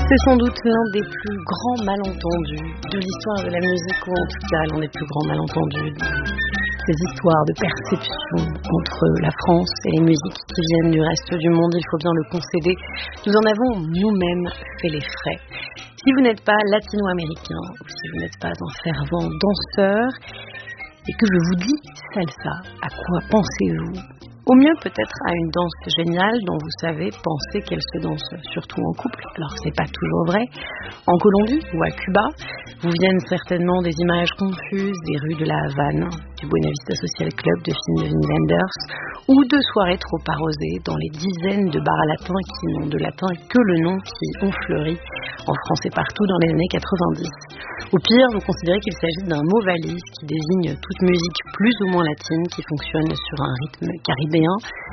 C'est sans doute l'un des plus grands malentendus de l'histoire de la musique, ou en tout cas l'un des plus grands malentendus de ces histoires de perception entre la France et les musiques qui viennent du reste du monde. Il faut bien le concéder, nous en avons nous-mêmes fait les frais. Si vous n'êtes pas latino-américain, ou si vous n'êtes pas un fervent danseur, et que je vous dis salsa, à quoi pensez-vous ? Au mieux peut-être à une danse géniale dont vous savez penser qu'elle se danse surtout en couple, alors c'est pas toujours vrai. En Colombie ou à Cuba, vous viennent certainement des images confuses des rues de la Havane, du Buena Vista Social Club de films de Wim Wenders, ou de soirées trop arrosées dans les dizaines de bars à latin qui n'ont de latin que le nom, qui ont fleuri en France et partout dans les années 90. Au pire, vous considérez qu'il s'agit d'un mot valise qui désigne toute musique plus ou moins latine qui fonctionne sur un rythme caribéen.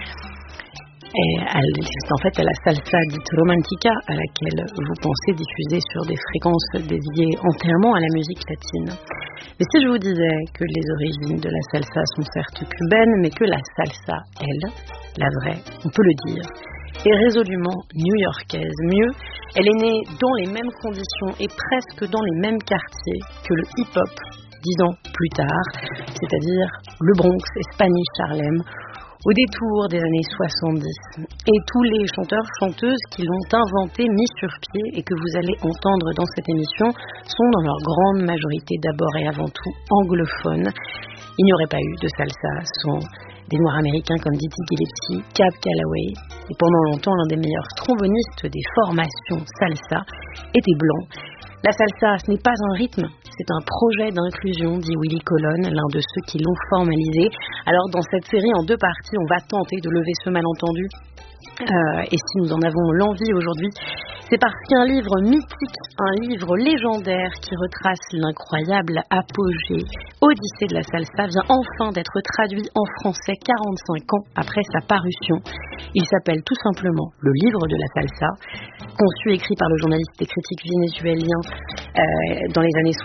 Et c'est en fait à la salsa dite romantica à laquelle vous pensez diffuser sur des fréquences dédiées entièrement à la musique latine. Mais si je vous disais que les origines de la salsa sont certes cubaines, mais que la salsa, elle, la vraie, on peut le dire, est résolument new-yorkaise. Mieux, elle est née dans les mêmes conditions et presque dans les mêmes quartiers que le hip-hop 10 ans plus tard, c'est-à-dire le Bronx et Spanish Harlem, au détour des années 70. Et tous les chanteurs-chanteuses qui l'ont inventé, mis sur pied et que vous allez entendre dans cette émission sont dans leur grande majorité d'abord et avant tout anglophones. Il n'y aurait pas eu de salsa sans des Noirs américains comme Dizzy Gillespie, Cab Calloway, et pendant longtemps l'un des meilleurs trombonistes des formations salsa était blanc. La salsa, ce n'est pas un rythme, c'est un projet d'inclusion, dit Willy Colon, l'un de ceux qui l'ont formalisé. Alors dans cette série en 2 parties, on va tenter de lever ce malentendu. Et si nous en avons l'envie aujourd'hui, c'est parce qu'un livre mythique, un livre légendaire qui retrace l'incroyable apogée, Odyssée de la salsa, vient enfin d'être traduit en français 45 ans après sa parution. Il s'appelle tout simplement Le livre de la salsa, conçu et écrit par le journaliste et critique vénézuélien dans les années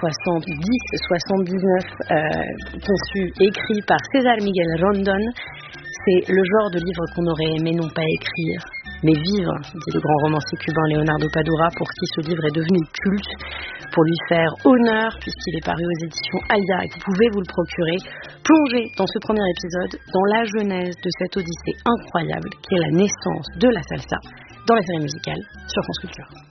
70-79, conçu et écrit par César Miguel Rondon. C'est le genre de livre qu'on aurait aimé non pas écrire, mais vivre, dit le grand romancier cubain Leonardo Padura, pour qui ce livre est devenu culte, pour lui faire honneur, puisqu'il est paru aux éditions Aya et que vous pouvez vous le procurer. Plongez dans ce premier épisode dans la genèse de cette odyssée incroyable qui est la naissance de la salsa dans la série musicale sur France Culture.